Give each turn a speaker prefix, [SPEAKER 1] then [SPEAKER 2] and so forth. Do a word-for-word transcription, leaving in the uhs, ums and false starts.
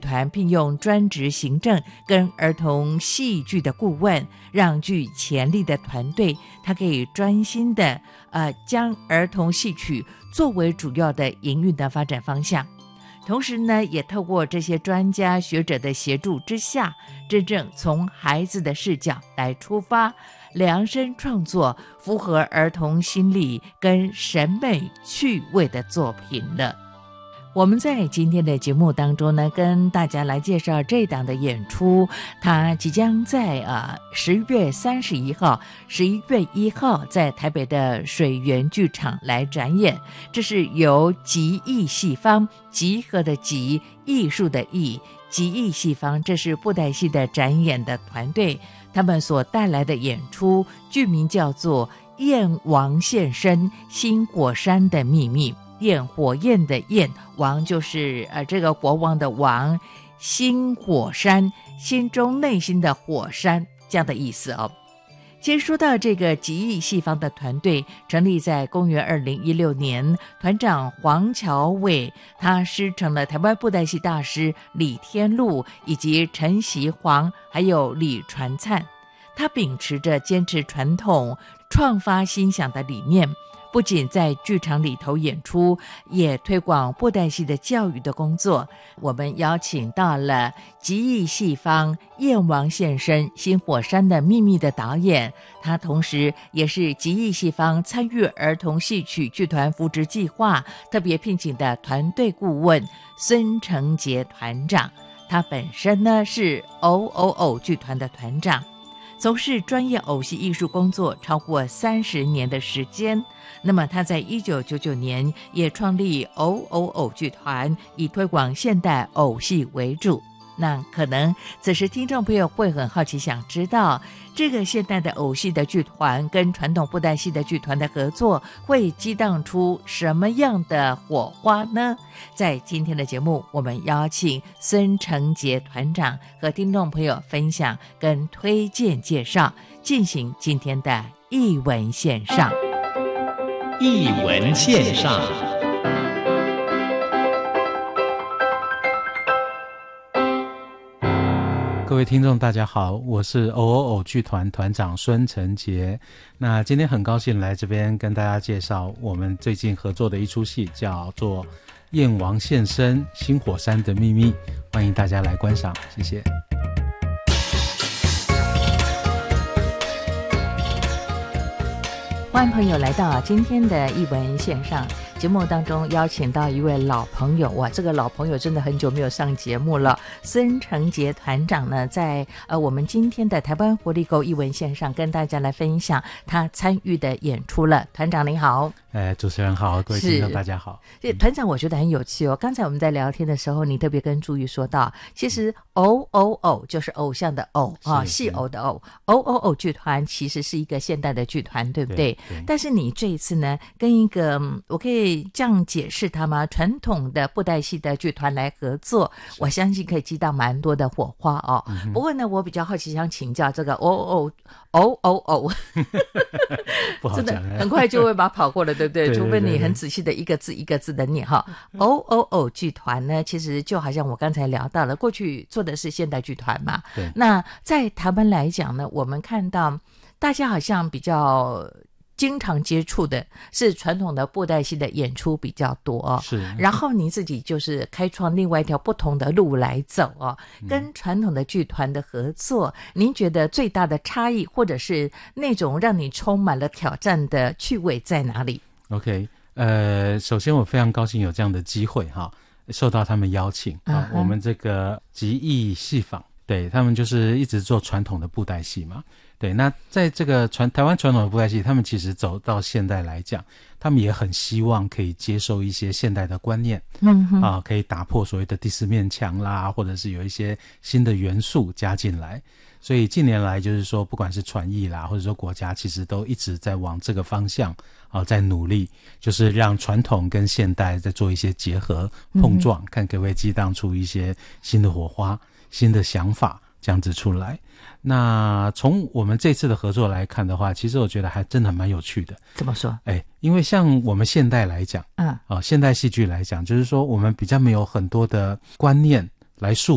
[SPEAKER 1] 团聘用专职行政跟儿童戏剧的顾问，让具潜力的团队，他可以专心的呃将儿童戏曲作为主要的营运的发展方向。同时呢，也透过这些专家学者的协助之下，真正从孩子的视角来出发，量身创作符合儿童心理跟审美趣味的作品了。我们在今天的节目当中呢，跟大家来介绍这档的演出，它即将在呃十月三十一号、十一月一号在台北的水源剧场来展演。这是由集艺戏坊，集合的集，艺术的艺，集艺戏坊，这是布袋戏的展演的团队，他们所带来的演出，剧名叫做《焰王现身：新火山的秘密》。焰，火焰的焰，王就是呃这个国王的王，心火山，心中内心的火山，这样的意思哦。其实说到这个集艺戏坊的团队，成立在公元二零一六年，团长黄乔伟他师承了台湾布袋戏大师李天禄以及陈习煌还有李传灿，他秉持着坚持传统、创发新想的理念，不仅在剧场里头演出，也推广布袋戏的教育的工作。我们邀请到了集艺戏坊《焰王现身：新火山的秘密》的导演，他同时也是集艺戏坊参与儿童戏曲剧团扶植计划特别聘请的团队顾问孙成杰团长。他本身呢是偶偶偶剧团的团长，从事专业偶戏艺术工作超过三十年的时间。那么他在一九九九年也创立偶偶偶剧团，以推广现代偶戏为主。那可能此时听众朋友会很好奇，想知道这个现代的偶戏的剧团跟传统布袋戏的剧团的合作会激荡出什么样的火花呢？在今天的节目，我们邀请孙成杰团长和听众朋友分享跟推荐介绍，进行今天的艺文线上。
[SPEAKER 2] 艺文线上，
[SPEAKER 3] 各位听众大家好，我是偶偶偶剧团团长孙成杰。那今天很高兴来这边跟大家介绍我们最近合作的一出戏，叫做《焰王现身：新火山的秘密》，欢迎大家来观赏，谢谢。
[SPEAKER 1] 欢迎朋友来到今天的艺文线上节目当中，邀请到一位老朋友，哇，这个老朋友真的很久没有上节目了。孙成杰团长呢，在呃我们今天的台湾活力购艺文线上跟大家来分享他参与的演出了。团长您好。
[SPEAKER 3] 哎，主持人好，各位听众大家好。
[SPEAKER 1] 嗯、团长，我觉得很有趣哦。刚才我们在聊天的时候，你特别跟朱玉说到，其实偶偶偶就是偶像的偶啊，戏偶的偶，偶偶偶剧团其实是一个现代的剧团，对不对？
[SPEAKER 3] 对对。
[SPEAKER 1] 但是你这一次呢，跟一个我可以这样解释它吗？传统的布袋戏的剧团来合作，我相信可以激到蛮多的火花哦。嗯、不过呢，我比较好奇，想请教这个偶偶偶偶偶，真的很快就会把它跑过了，对不对？对对对对，除非你很仔细的一个字一个字的念哈。偶偶偶剧团呢，其实就好像我刚才聊到了，过去做的是现代剧团嘛。
[SPEAKER 3] 对。那
[SPEAKER 1] 在台湾来讲呢，我们看到大家好像比较经常接触的是传统的布袋戏的演出比较多哦，
[SPEAKER 3] 是。
[SPEAKER 1] 然后您自己就是开创另外一条不同的路来走哦，跟传统的剧团的合作，嗯、您觉得最大的差异，或者是那种让你充满了挑战的趣味在哪里？
[SPEAKER 3] OK， 呃，首先我非常高兴有这样的机会哈，受到他们邀请啊， uh-huh. 我们这个集艺戏坊，对，他们就是一直做传统的布袋戏嘛。对，那在这个传台湾传统的布袋戏，他们其实走到现代来讲，他们也很希望可以接受一些现代的观念，嗯哼，啊，可以打破所谓的第四面墙啦，或者是有一些新的元素加进来。所以近年来就是说，不管是传艺啦，或者说国家，其实都一直在往这个方向啊，在努力，就是让传统跟现代在做一些结合碰撞，嗯、看可不可以激荡出一些新的火花、新的想法这样子出来。那从我们这次的合作来看的话，其实我觉得还真的蛮有趣的。
[SPEAKER 1] 怎么说？
[SPEAKER 3] 哎，因为像我们现代来讲，嗯，啊，现代戏剧来讲，就是说我们比较没有很多的观念来束